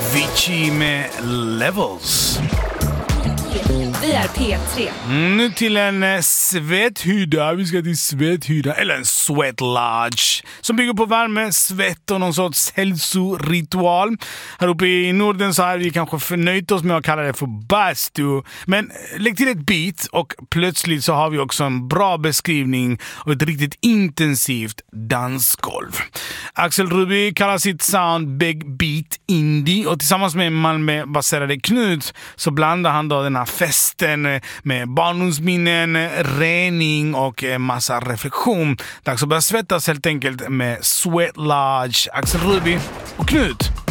Avicii med Levels. Vi är P3. Nu till en svetthydda. Vi ska till svetthydda. Eller en sweat lodge. Som bygger på värme, svett och någon sorts hälsoritual. Här uppe i Norden så har vi kanske förnöjt oss med att kalla det för bastu. Men lägg till ett beat och plötsligt så har vi också en bra beskrivning av ett riktigt intensivt dansgolv. Axel Ruby kallar sitt sound Big Beat Indie och tillsammans med Malmö-baserade Knut så blandar han då den här festen med barndomsminnen, rening och massa reflektion. Dags att börja svettas helt enkelt med Sweat Lodge, Axel Ruby och Knut.